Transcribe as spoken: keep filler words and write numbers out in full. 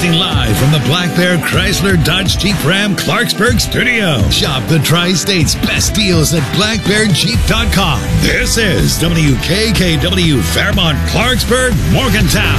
Broadcasting live from the Black Bear Chrysler Dodge Jeep Ram Clarksburg studio. Shop the Tri-State's best deals at black bear jeep dot com. This is W K K W Fairmont, Clarksburg, Morgantown.